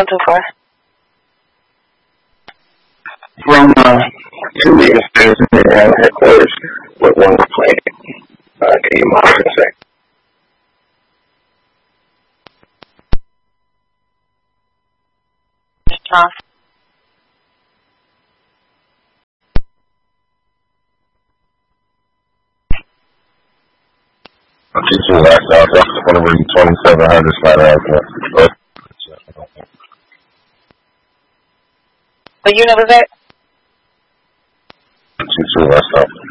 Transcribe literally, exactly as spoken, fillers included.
going to for? From uh, two niggas in the headquarters with one plane. Uh, can you monitor a sec? Off. I'm teaching last out. That's going to read twenty-seven hundred slide out. What unit was that? Teaching last out.